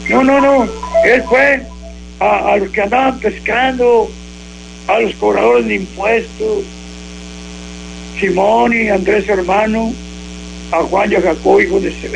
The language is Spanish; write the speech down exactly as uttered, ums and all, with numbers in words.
No, no, no. Él fue a, a los que andaban pescando, a los cobradores de impuestos, Simón y Andrés, su hermano, a Juan y a Jacob, hijo de Zebedeo.